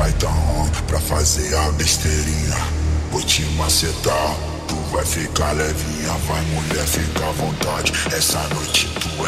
vai tá on pra fazer a besteirinha. Vou te macetar, tu vai ficar levinha. Vai mulher, fica à vontade, essa noite tu